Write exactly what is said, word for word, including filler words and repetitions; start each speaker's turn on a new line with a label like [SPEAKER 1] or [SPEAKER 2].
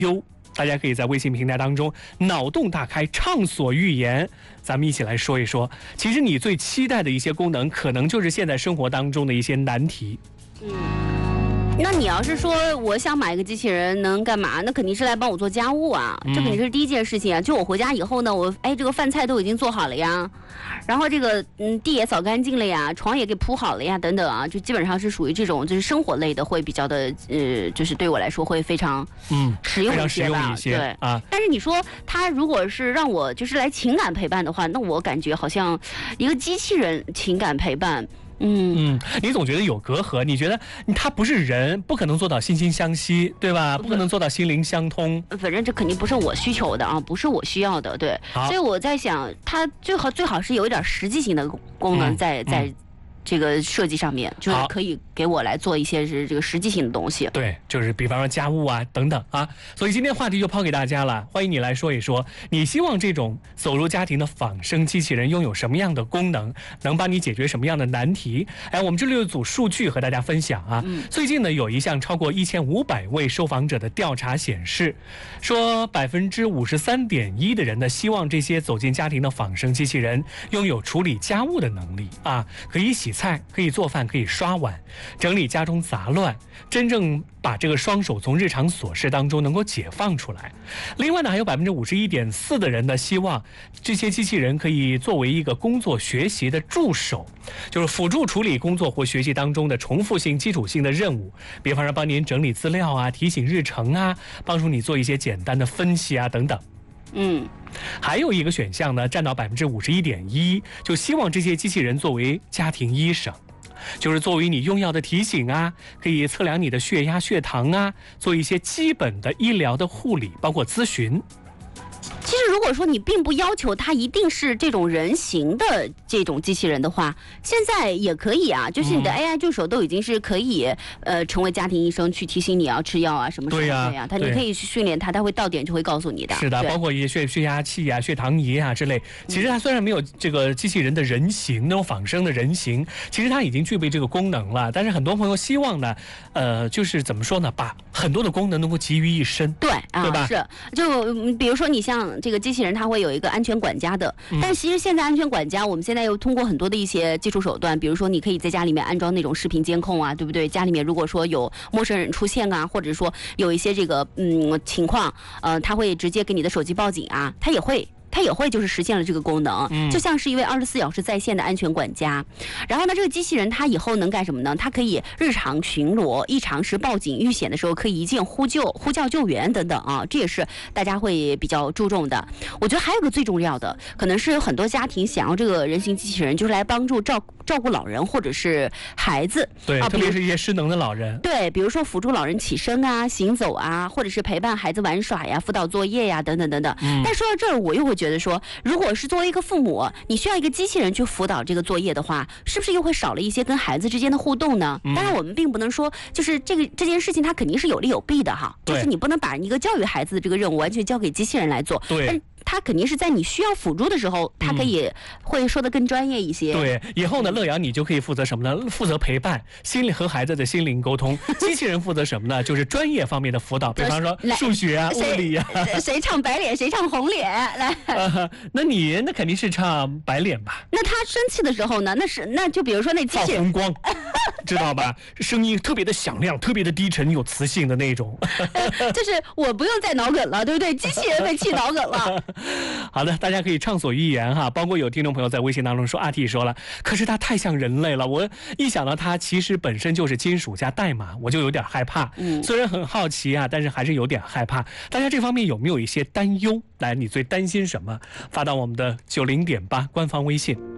[SPEAKER 1] 忧。大家可以在微信平台当中脑洞大开，畅所欲言，咱们一起来说一说，其实你最期待的一些功能，可能就是现在生活当中的一些难题。
[SPEAKER 2] 嗯，那你要是说我想买一个机器人能干嘛？那肯定是来帮我做家务啊，这肯定是第一件事情啊。就我回家以后呢，我哎这个饭菜都已经做好了呀，然后这个嗯地也扫干净了呀，床也给铺好了呀，等等啊，就基本上是属于这种就是生活类的，会比较的呃，就是对我来说会非常
[SPEAKER 1] 嗯
[SPEAKER 2] 实用一些吧。
[SPEAKER 1] 非常实用一些，
[SPEAKER 2] 对
[SPEAKER 1] 啊。
[SPEAKER 2] 但是你说他如果是让我就是来情感陪伴的话，那我感觉好像一个机器人情感陪伴。嗯
[SPEAKER 1] 嗯，你总觉得有隔阂，你觉得他不是人，不可能做到惺惺相惜，对吧？不可能做到心灵相通。
[SPEAKER 2] 反正这肯定不是我需求的啊，不是我需要的，对。所以我在想，它最好最好是有一点实际性的功能在、嗯、在。嗯这个设计上面就是可以给我来做一些是这个实际性的东西，
[SPEAKER 1] 对，就是比方说家务啊等等啊。所以今天话题就抛给大家了，欢迎你来说一说，你希望这种走入家庭的仿生机器人拥有什么样的功能，能帮你解决什么样的难题？哎，我们这里有组数据和大家分享啊。嗯、最近呢，有一项超过一千五百位受访者的调查显示，说百分之五十三点一的人呢，希望这些走进家庭的仿生机器人拥有处理家务的能力啊，可以洗菜，可以做饭，可以刷碗，整理家中杂乱，真正把这个双手从日常琐事当中能够解放出来。另外呢，还有百分之五十一点四的人呢，希望这些机器人可以作为一个工作学习的助手，就是辅助处理工作或学习当中的重复性、基础性的任务，比方说帮您整理资料啊，提醒日程啊，帮助你做一些简单的分析啊等等。
[SPEAKER 2] 嗯，
[SPEAKER 1] 还有一个选项呢，占到百分之五十一点一，就希望这些机器人作为家庭医生，就是作为你用药的提醒啊，可以测量你的血压、血糖啊，做一些基本的医疗的护理，包括咨询。
[SPEAKER 2] 其实如果说你并不要求它一定是这种人形的这种机器人的话，现在也可以啊，就是你的 A I 助手都已经是可以、嗯、呃成为家庭医生，去提醒你要吃药啊什么什么的呀，它你可以训练它，它会到点就会告诉你的。
[SPEAKER 1] 是的，包括一些血血压器啊、血糖仪啊之类。其实它虽然没有这个机器人的人形那种仿生的人形，其实它已经具备这个功能了。但是很多朋友希望呢，呃，就是怎么说呢，把很多的功能能够集于一身。
[SPEAKER 2] 对啊，
[SPEAKER 1] 对吧？
[SPEAKER 2] 是，就比如说你像这个机器人，它会有一个安全管家的，但其实现在安全管家，我们现在又通过很多的一些技术手段，比如说你可以在家里面安装那种视频监控啊，对不对？家里面如果说有陌生人出现啊，或者说有一些这个嗯情况，呃，它会直接给你的手机报警啊，它也会。它也会就是实现了这个功能，嗯、就像是一位二十四小时在线的安全管家。然后呢，这个机器人它以后能干什么呢？它可以日常巡逻、异常时报警、遇险的时候可以一键呼救、呼叫救援等等啊，这也是大家会比较注重的。我觉得还有个最重要的，可能是有很多家庭想要这个人形机器人，就是来帮助照照顾老人或者是孩子。
[SPEAKER 1] 对，啊、特别是一些失能的老人。
[SPEAKER 2] 对，比如说辅助老人起身啊、行走啊，或者是陪伴孩子玩耍呀、辅导作业呀等等等等。嗯、但说到这儿，我又会觉得说，如果是作为一个父母，你需要一个机器人去辅导这个作业的话，是不是又会少了一些跟孩子之间的互动呢？嗯、当然，我们并不能说就是这个这件事情它肯定是有利有弊的哈，就是你不能把一个教育孩子的这个任务完全交给机器人来做。
[SPEAKER 1] 对。
[SPEAKER 2] 他肯定是在你需要辅助的时候，他可以会说得更专业一些。
[SPEAKER 1] 对，以后呢，乐阳你就可以负责什么呢？负责陪伴，心理和孩子的心灵沟通。机器人负责什么呢？就是专业方面的辅导，比方说数学啊、物理啊。
[SPEAKER 2] 谁唱白脸，谁唱红脸？来，
[SPEAKER 1] 呃、那你那肯定是唱白脸吧？
[SPEAKER 2] 那他生气的时候呢？那是那就比如说那机器人
[SPEAKER 1] 红光，知道吧？声音特别的响亮，特别的低沉，有磁性的那种。
[SPEAKER 2] 呃、就是我不用再脑梗了，对不对？机器人被气脑梗了。
[SPEAKER 1] 好的，大家可以畅所欲言哈，包括有听众朋友在微信当中说，阿 T 说了，可是他太像人类了，我一想到他其实本身就是金属加代码，我就有点害怕。嗯，虽然很好奇啊，但是还是有点害怕。大家这方面有没有一些担忧？来，你最担心什么？发到我们的九零点八官方微信。